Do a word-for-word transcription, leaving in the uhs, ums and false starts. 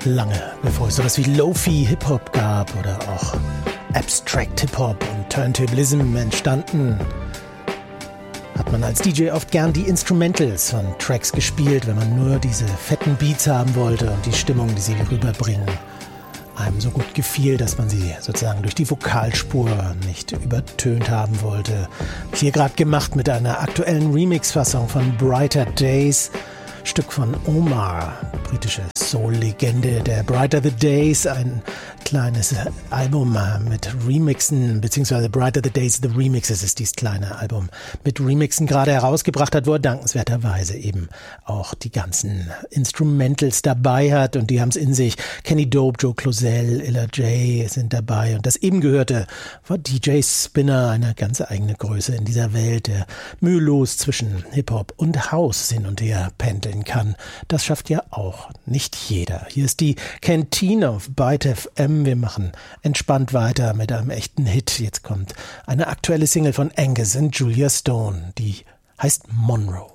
Lange bevor es sowas wie Lo-Fi Hip-Hop gab oder auch Abstract Hip-Hop und Turntablism entstanden, hat man als D J oft gern die Instrumentals von Tracks gespielt, wenn man nur diese fetten Beats haben wollte und die Stimmung, die sie rüberbringen, einem so gut gefiel, dass man sie sozusagen durch die Vokalspur nicht übertönt haben wollte. Hier gerade gemacht mit einer aktuellen Remix-Fassung von Brighter Days, Stück von Omar, britische Soul-Legende der Brighter the Days, ein kleines Album mit Remixen, beziehungsweise Brighter the Days The Remixes ist dieses kleine Album mit Remixen gerade herausgebracht hat, wo er dankenswerterweise eben auch die ganzen Instrumentals dabei hat und die haben es in sich. Kenny Dope, Joe Closell, Illa J sind dabei und das eben gehörte war D J Spinner, eine ganz eigene Größe in dieser Welt, der mühelos zwischen Hip-Hop und House hin und her pendeln kann. Das schafft ja auch nicht jeder. Hier ist die Canteen auf Byte F M. Wir machen entspannt weiter mit einem echten Hit. Jetzt kommt eine aktuelle Single von Angus und Julia Stone, die heißt Monroe.